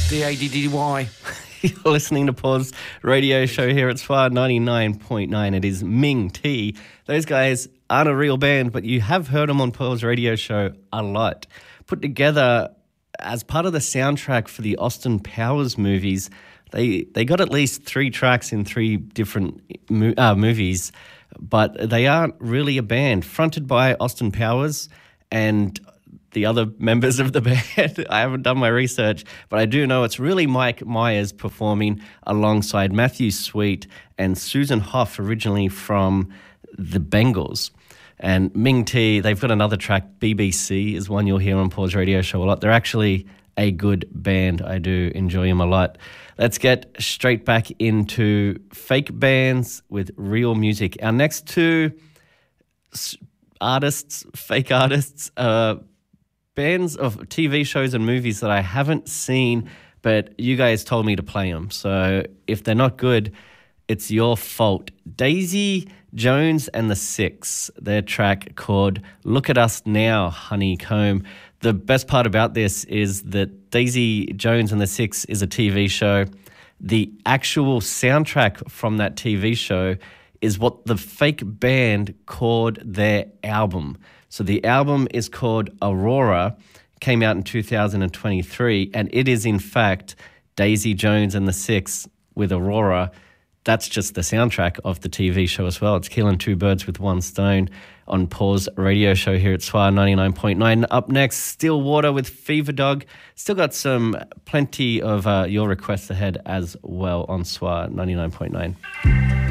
D-A-D-D-Y. You're listening to Paul's radio show here at SWR 99.9. It is Ming T. Those guys aren't a real band, but you have heard them on Paul's radio show a lot. Put together as part of the soundtrack for the Austin Powers movies. They got at least 3 tracks in 3 different movies, but they aren't really a band. Fronted by Austin Powers and the other members of the band. I haven't done my research, but I do know it's really Mike Myers performing alongside Matthew Sweet and Susan Hoff, originally from the Bengals. And Ming T, they've got another track, BBC, is one you'll hear on Paul's radio show a lot. They're actually a good band. I do enjoy them a lot. Let's get straight back into fake bands with real music. Our next 2 artists, fake artists, bands of TV shows and movies that I haven't seen, but you guys told me to play them. So if they're not good, it's your fault. Daisy Jones and the Six, their track called Look at Us Now, Honeycomb. The best part about this is that Daisy Jones and the Six is a TV show. The actual soundtrack from that TV show is what the fake band called their album. So the album is called Aurora, came out in 2023, and it is in fact Daisy Jones and the Six with Aurora. That's just the soundtrack of the TV show as well. It's killing 2 birds with 1 stone on Paul's radio show here at SWR 99.9. Up next, Stillwater with Fever Dog. Still got plenty of your requests ahead as well on SWR 99.9.